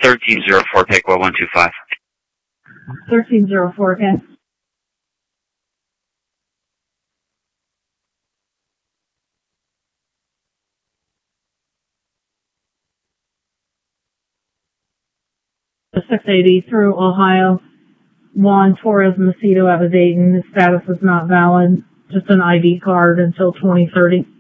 1304, take 125. 1304, okay. The 680 through Ohio. Juan Torres Macedo out of Dayton. His status is not valid. Just an ID card until 2030.